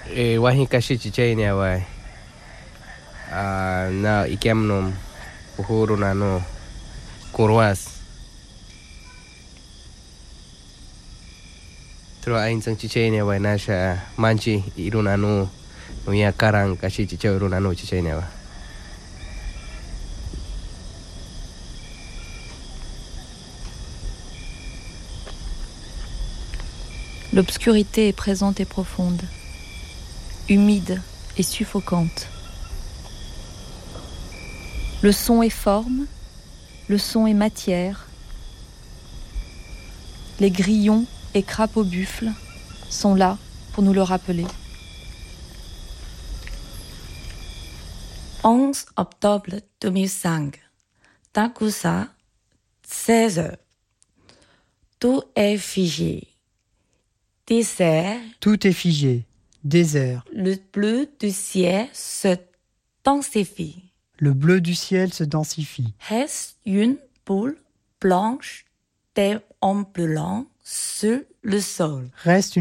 E wahi kashi chichai ni awai. Na ikemnom uhuru na no kurwas. Terus aing sang chichai ni awai nasha manchi irunanu no ya karang kashi chichai irunanu chichai ni awai. L'obscurité est présente et profonde, humide et suffocante. Le son est forme, le son est matière. Les grillons et crapauds buffles sont là pour nous le rappeler. 11 octobre 2005, Takusa, 16h. Tout est figé. Désert. Tout est figé. Désert. Le bleu du ciel se densifie. Le bleu du ciel se densifie. Reste une boule blanche déambulant sur le sol. Reste une